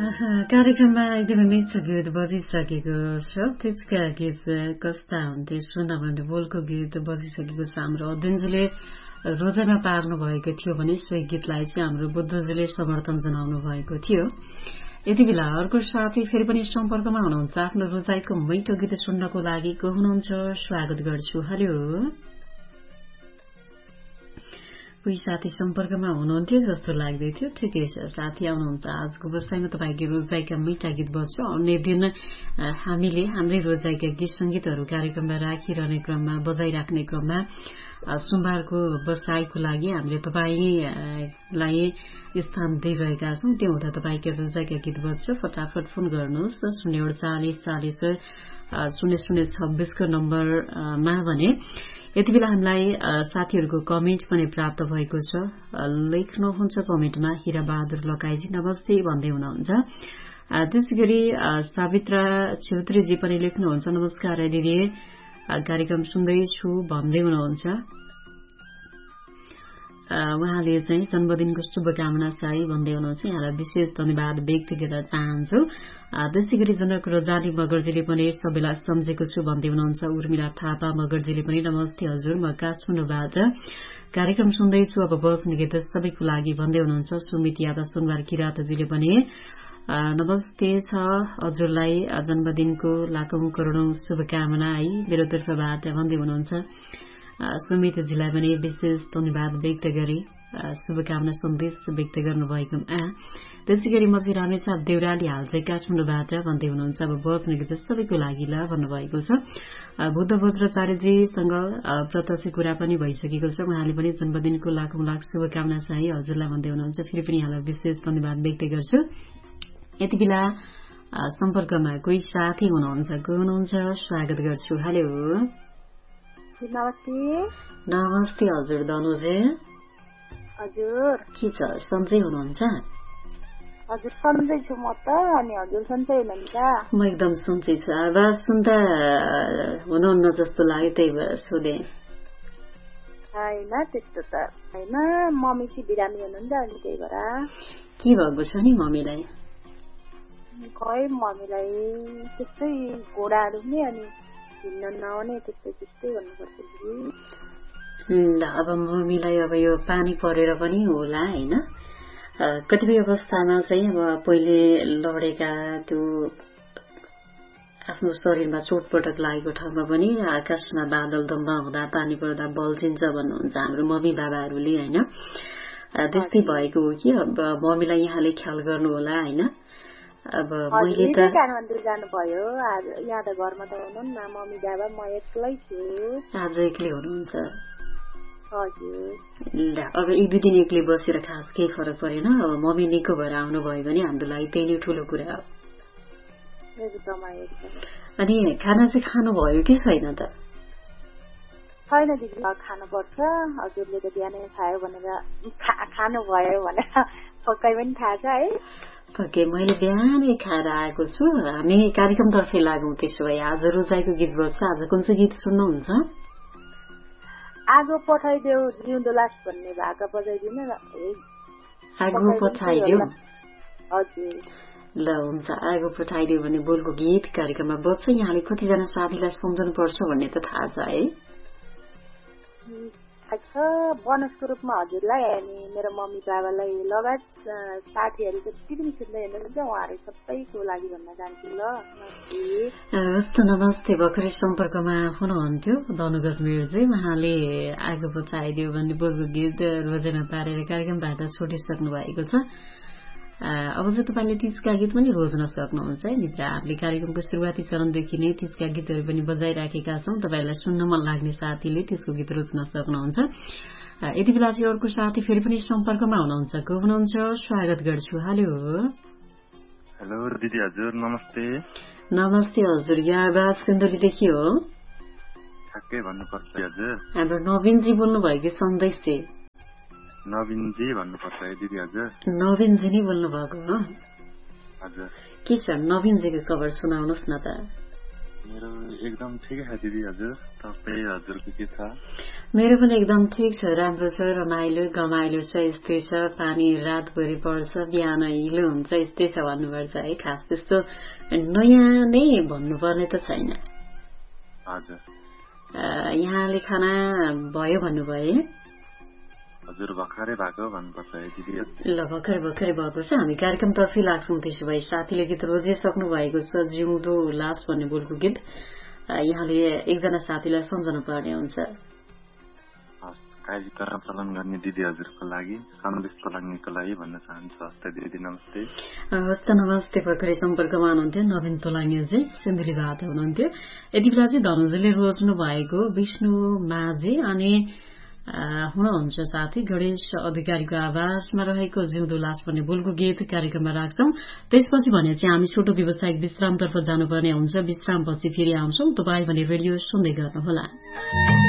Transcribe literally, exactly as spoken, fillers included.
कार्यक्रममा एकदमै मिठो गीत बजिसकेको छ। त्यसका गीत कस्ता हुन्थे सुन्न भने बोलको गीत बजिसकेको छ। हाम्रो अध्ययनजीले रोजाइमा पार्नु भएको थियो भने सोही गीतलाई चाहिँ हाम्रो बुद्धजीले समर्थन जनाउनु भएको थियो। यति बेला अर्को साथी फेरि पनि सम्पर्कमा हुनुहुन्छ। आफ्नो रोजाइको मिठो गीत सुन्नको लागि को हुनुहुन्छ स्वागत गर्छु। हेलो, कोही साथी सम्पर्कमा हुनुहुन्थ्यो जस्तो लाग्दै थियो। ठिकै छ, साथी आउनुहुन्छ। आजको बसाइमा तपाईँको रोजाइका मिठा गीत बज्छ। अन्य दिन हामीले हाम्रै रोजाइका गीत संगीतहरू कार्यक्रममा राखिरहने क्रममा बजाइराख्ने क्रममा सोमबारको बसाइको लागि हामीले तपाईँलाई स्थान दिइरहेका छौँ। त्यो हुँदा तपाईँका रोजाइका गीत बज्छ। फटाफट फोन गर्नुहोस् शून्य अडचालिस चालिस शून्य शून्य छब्बीसको नम्बरमा। भने यति बेला हामीलाई साथीहरूको कमेन्ट पनि प्राप्त भएको छ। लेख्नुहुन्छ कमेन्टमा हिरा बहादुर लकाईजी नमस्ते भन्दै हुनुहुन्छ। त्यसै गरी सावित्रा छेत्रीजी पनि लेख्नुहुन्छ नमस्कार दिदी, कार्यक्रम सुन्दैछु भन्दै हुनुहुन्छ। उहाँले चाहिँ जन्मदिनको शुभकामना साई भन्दै हुनुहुन्छ। यहाँलाई विशेष धन्यवाद व्यक्त गर्न चाहन्छु। त्यसै गरी जनक रोजाली मगर्जीले पनि सबैलाई सम्झेको छु भन्दै हुनुहुन्छ। उर्मिला थापा मगर्जीले पनि नमस्ते हजुर, म काठमाडौँबाट कार्यक्रम सुन्दैछु, अब बज्ने गीत सबैको लागि भन्दै हुनुहुन्छ। सुमित यादव सुनबार किरातजीले पनि नमस्ते छ हजुरलाई, जन्मदिनको लाखौं करोडौं शुभकामना है मेरो तर्फबाट भन्दै हुनुहुन्छ। सुमितजीलाई पनि विशेष धन्यवाद व्यक्त गरी शुभकामना सन्देश व्यक्त गर्नुभएको। त्यसै गरी म चाहिँ रामेछाप देउराली हाल चाहिँ काठमाडौँबाट भन्दै हुनुहुन्छ। अब बज्ने गीत सबैको लागि ल भन्नुभएको छ। बुद्ध वज्राचार्यजीसँग प्रत्यक्ष कुरा पनि भइसकेको छ। उहाँले पनि जन्मदिनको लाखौं लाख शुभकामना चाहिँ हजुरलाई भन्दै हुनुहुन्छ। फेरि पनि यहाँलाई विशेष धन्यवाद व्यक्त गर्छु। यति बेला सम्पर्कमा कोही साथी हुनुहुन्छ, को हुनुहुन्छ स्वागत गर्छु। हेलो, नमस्ते। नमस्ते हजुर दनुजे। हजुर के छ सन्चै हुनुहुन्छ? हजुर सन्चै छु म त। अनि हजुर सन्चै हुनुहुन्छ? म एकदम सन्चै छु। आवाज सुन्दा हुनुहुन्न जस्तो लाग्यो, त्यही भएर सोधे। होइन त्यस्तो त होइन, मम्मी चाहिँ बिरामी हुनुहुन्छ अनि त्यही भएर। के भएको छ नि मम्मीलाई? खै मम्मीलाई त्यस्तै घोडाहरू पनि अनि हिँड्न नआउने त्यस्तै त्यस्तै भन्नुपर्छ। अब मम्मीलाई अब यो पानी परेर पनि होला होइन, कतिपय अवस्थामा चाहिँ अब पहिले लडेका त्यो आफ्नो शरीरमा चोटपटक लागेको ठाउँमा पनि आकाशमा बादल दम्ब हुँदा पानी पर्दा बल्झिन्छ भन्नुहुन्छ हाम्रो मम्मी बाबाहरूले होइन। त्यस्तै भएको हो कि अब मम्मीलाई यहाँले ख्याल गर्नु होला होइन। अब मैले त काठमाडौँ जानुभयो, यहाँ त घरमा त हुनुहुन्न मम्मी बाबा, म एक्लै छु। आज एक्लै हुनुहुन्छ? हजुर। ल अब एक दुई दिन एक्लै बसेर खास केही फरक परेन। अब मम्मी निको भएर आउनुभयो भने हाम्रो लागि त्यही नै ठुलो कुरा हो। अनि खाना चाहिँ खानुभयो कि छैन त? छैन दिदी, खानुपर्छ। हजुरले त बिहानै खायो भनेर खानु भयो भनेर पक्कै पनि थाहा छ है। पक्कै मैले बिहानै खाएर आएको छु। हामी कार्यक्रमतर्फै लागौँ त्यसो भए। आज रोजाइको गीत बज्छ। आज कुन चाहिँ गीत सुन्नुहुन्छ? आगो पठाइदेऊ जिउँदो लास भन्ने भाका बजाइदिनु न। आगो पठाइदेऊ? हजुर। ल हुन्छ, आगो पठाइदेऊ भने बोलको गीत कार्यक्रममा बज्छ। यहाँले कतिजना साथीलाई सम्झनु पर्छ भन्ने त थाहा छ है? अच्छा, बोनसको रूपमा हजुरलाई अनि मेरो मम्मी बाबालाई लगायत साथीहरू जति पनि सुन्दै हुनुहुन्छ उहाँहरू सबैको लागि भन्न चाहन्छु। ल हस्, नमस्ते। भर्खरै सम्पर्कमा हुनुहुन्थ्यो दनुगत मेयरजी। उहाँले आगो पठाइदियो भन्ने बोलको गीत रोजाइमा पारेर कार्यक्रमबाट छोडिसक्नु भएको छ। अब चाहिँ तपाईँले तीजका गीत पनि रोज्न सक्नुहुन्छ है मित्र। हामीले कार्यक्रमको सुरुवाती चरणदेखि नै तीजका गीतहरू पनि बजाइराखेका छौँ। तपाईँलाई सुन्न मन लाग्ने साथीले त्यसको गीत रोज्न सक्नुहुन्छ। यति बेला चाहिँ अर्को साथी फेरि पनि सम्पर्कमा हुनुहुन्छ, को हुनुहुन्छ स्वागत गर्छु। हेलो। हेलो दिदी हजुर नमस्ते। नमस्ते हजुर, यो आवाज सिन्धुलीदेखि हो? ठ्याक्कै भन्नुपर्छ हजुर। हाम्रो नवीनजी बोल्नु भयो कि सन्देशजी? नवीनजी भन्नुपर्छ है दिदी हजुर। नवीनजी नै बोल्नु भएको हो? हजुर। के छ नवीनजीको खबर सुनाउनुहोस् न त। मेरो एकदम ठिकै छ दिदी हजुर। तपाईँ हजुरको के छ? मेरो पनि एकदम ठिक छ, राम्रो छ, रमाइलो गमाइलो छ, यस्तै छ। पानी रातभरि पर्छ, बिहान हिलो हुन्छ, यस्तै छ भन्नुपर्छ है। खास त्यस्तो नयाँ नै भन्नुपर्ने त छैन। हजुर। यहाँले खाना भयो भन्नुभयो? हजुर भर्खरै भएको भन्नुपर्छ है दिदी। ल भर्खर भर्खरै भएको छ। हामी कार्यक्रमतर्फै लाग्छौँ त्यसो भए। साथीले गीत रोजिसक्नु भएको छ, जिउँदो लास भन्ने बोलको गीत। यहाँले एकजना साथीलाई सम्झनु पर्ने हुन्छ। कार्यक्रम चलन गर्ने दिदी हजुरको लागि, सन्देश तोलाङ्गेको लागि भन्न चाहन्छु। हस्त दिदी नमस्ते। हस्त नमस्ते। भर्खरै सम्पर्कमा हुनुहुन्थ्यो नवीन तोलाङ्गेजी, सिन्धुलीबाट हुनुहुन्थ्यो। यति बेला चाहिँ धनुजीले रोज्नु भएको विष्णु माझे अनि हुनुहुन्छ साथी गणेश अधिकारीको आवाजमा रहेको जिउँदो लास भन्ने बोलको गीत कार्यक्रममा राख्छौं। त्यसपछि भने चाहिँ हामी छोटो व्यावसायिक विश्रामतर्फ जानुपर्ने हुन्छ। विश्रामपछि फेरि आउँछौं। तपाईँ भने रेडियो सुन्दै गर्नुहोला।